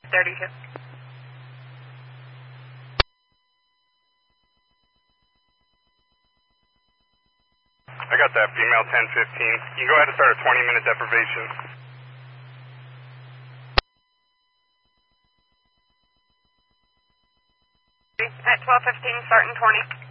32. I got that, female 1015. You can go ahead and start a 20-minute deprivation. At 12:15, starting 20.